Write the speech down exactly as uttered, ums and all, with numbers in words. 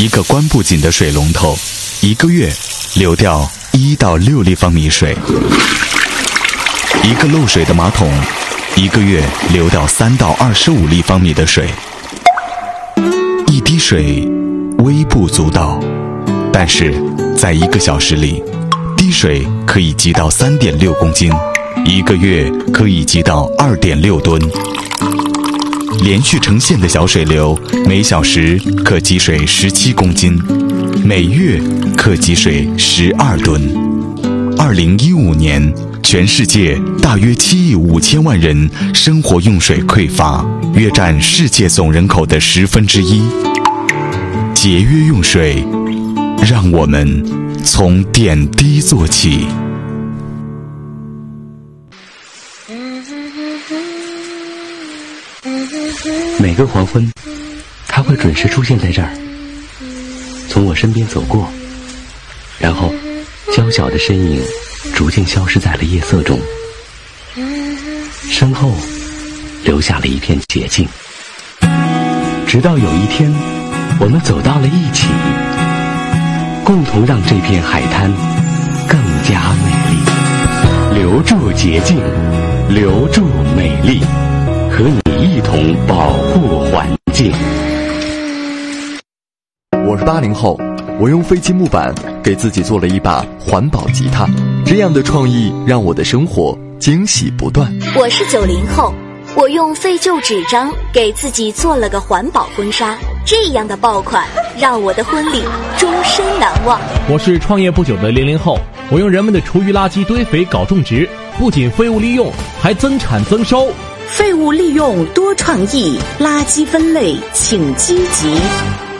一个关不紧的水龙头，一个月流掉一到六立方米水；一个漏水的马桶，一个月流掉三到二十五立方米的水。一滴水微不足道，但是在一个小时里，滴水可以积到三点六公斤，一个月可以积到二点六吨。连续成线的小水流，每小时可积水十七公斤，每月可积水十二吨。二零一五年，全世界大约七亿五千万人生活用水匮乏，约占世界总人口的十分之一。节约用水，让我们从点滴做起。 每个黄昏，他会准时出现在这儿，从我身边走过，然后娇小的身影逐渐消失在了夜色中，身后留下了一片洁净。直到有一天，我们走到了一起，共同让这片海滩更加美丽。留住洁净，留住美丽，和你一同保护环境。 我是八零后，我用废弃木板给自己做了一把环保吉他，这样的创意让我的生活惊喜不断。 我是九零后，我用废旧纸张给自己做了个环保婚纱，这样的爆款让我的婚礼终身难忘。 我是创业不久的零零后，我用人们的厨余垃圾堆肥搞种植，不仅废物利用，还增产增收。 废物利用多创意，垃圾分类请积极。